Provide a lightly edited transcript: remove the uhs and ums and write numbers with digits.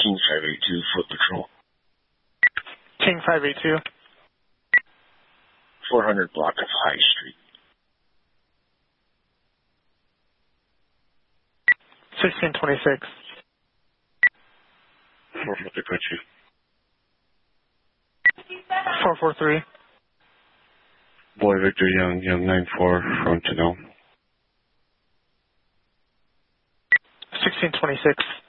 King 582, Foot Patrol. King 582. 400 block of High Street. 1626. 443. 443. Boy Victor Young, Young 94 from Tennille. 1626.